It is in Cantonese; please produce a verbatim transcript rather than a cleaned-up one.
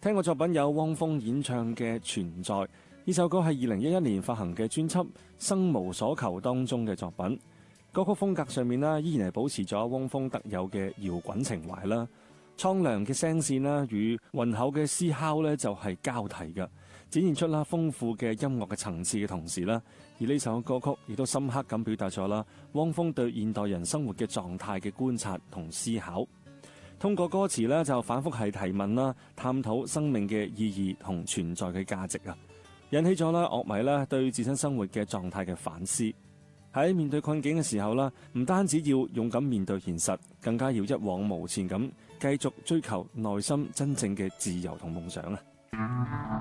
聽過作品有汪峰演唱嘅《存在》，呢首歌係二零一一年發行嘅專輯《生無所求》當中嘅作品。歌曲風格上面呢，依然係保持咗汪峰特有嘅搖滾情懷啦。蒼涼嘅聲線啦，與渾厚嘅嘶哮呢，就係交替嘅，展現出啦豐富嘅音樂嘅層次嘅同時啦，而呢首歌曲亦都深刻咁表達咗啦汪峰對現代人生活嘅狀態嘅觀察同思考。通過歌詞咧，就反覆係提問啦，探討生命嘅意義同存在嘅價值啊，引起咗啦樂迷啦對自身生活嘅狀態嘅反思。喺面對困境嘅時候啦，唔單止要勇敢面對現實，更加要一往無前咁繼續追求內心真正嘅自由同夢想啊！